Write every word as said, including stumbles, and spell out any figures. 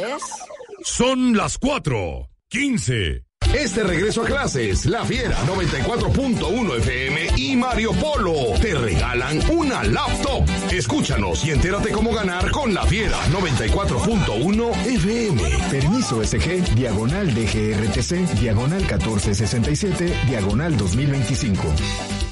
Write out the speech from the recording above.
¿Tres? Son las cuatro, quince. Este regreso a clases, La Fiera noventa y cuatro punto uno F M y Mario Polo te regalan una laptop. Escúchanos y entérate cómo ganar con La Fiera noventa y cuatro punto uno F M. Permiso S G, diagonal D G R T C, diagonal catorce sesenta y siete, diagonal dos mil veinticinco.